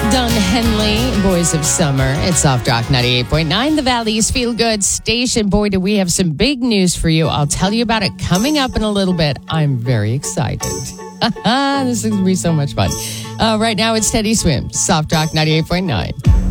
Don Henley, Boys of Summer. It's Soft Rock 98.9, the Valley's Feel Good station. Boy, do we have some big news for you. I'll tell you about it coming up in a little bit. I'm very excited. This is going to be so much fun. Right now, it's Teddy Swim, Soft Rock 98.9.